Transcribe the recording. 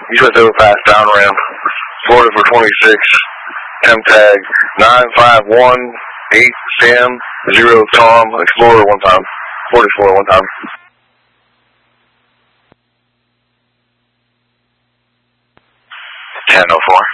U.S. overpass, down ramp, Florida for 26, temp tag 9518 Sam, 0 Tom, Explorer 1 time, 44 1 time. 1004.